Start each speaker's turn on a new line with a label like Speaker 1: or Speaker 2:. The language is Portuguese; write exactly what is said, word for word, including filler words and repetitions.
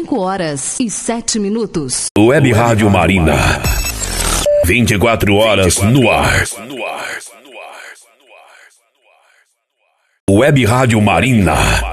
Speaker 1: cinco horas e sete minutos.
Speaker 2: Web Rádio Marina. vinte e quatro horas no ar. Web Rádio Marina.